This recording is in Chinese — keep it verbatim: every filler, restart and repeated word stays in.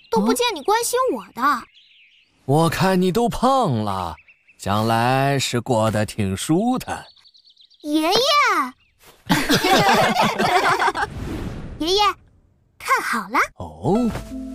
都不见你关心我的。 我看你都胖了，将来是过得挺舒坦。 爷爷，爷爷，看好了。 哦。